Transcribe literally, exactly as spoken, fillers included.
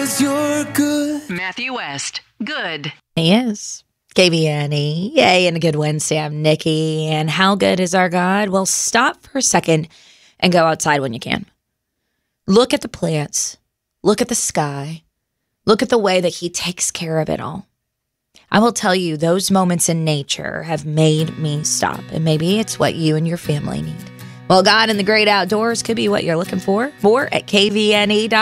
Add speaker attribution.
Speaker 1: 'cause you're good.
Speaker 2: Matthew West, good.
Speaker 3: He is. K V N E. Yay, and a good Wednesday. I'm Nikki. And how good is our God? Well, stop for a second and go outside when you can. Look at the plants. Look at the sky. Look at the way that he takes care of it all. I will tell you, those moments in nature have made me stop. And maybe it's what you and your family need. Well, God in the great outdoors could be what you're looking for. More at K V N E dot com.